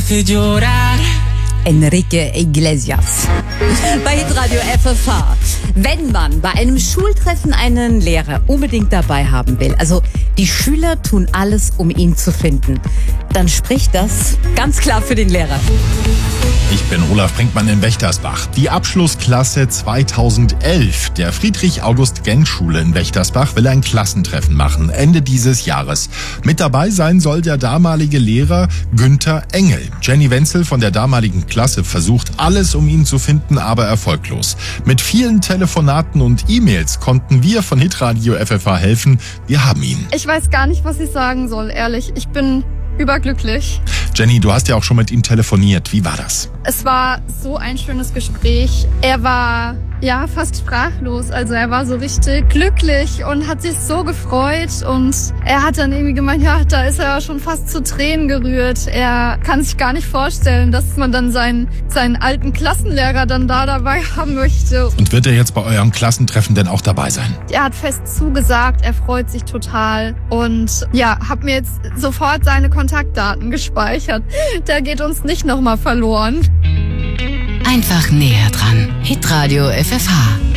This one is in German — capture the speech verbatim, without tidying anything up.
que llorar. Enrique Iglesias. Bei Hitradio F F H. Wenn man bei einem Schultreffen einen Lehrer unbedingt dabei haben will, also die Schüler tun alles, um ihn zu finden, dann spricht das ganz klar für den Lehrer. Ich bin Olaf Brinkmann in Wächtersbach. Die Abschlussklasse zweitausendelf der Friedrich-August-Gensch-Schule in Wächtersbach will ein Klassentreffen machen, Ende dieses Jahres. Mit dabei sein soll der damalige Lehrer Günther Engel. Jenny Wenzel von der damaligen Klasse versucht alles, um ihn zu finden, aber erfolglos. Mit vielen Telefonaten und E-Mails konnten wir von Hitradio F F H helfen. Wir haben ihn. Ich weiß gar nicht, was ich sagen soll, ehrlich. Ich bin überglücklich. Jenny, du hast ja auch schon mit ihm telefoniert. Wie war das? Es war so ein schönes Gespräch. Er war ja fast sprachlos. Also er war so richtig glücklich und hat sich so gefreut. Und er hat dann irgendwie gemeint, ja, da ist er schon fast zu Tränen gerührt. Er kann sich gar nicht vorstellen, dass man dann seinen, seinen alten Klassenlehrer dann da dabei haben möchte. Und wird er jetzt bei eurem Klassentreffen denn auch dabei sein? Er hat fest zugesagt, er freut sich total. Und ja, hab mir jetzt sofort seine Kontaktdaten gespeichert. Der geht uns nicht nochmal verloren. Einfach näher dran. Hitradio F F H.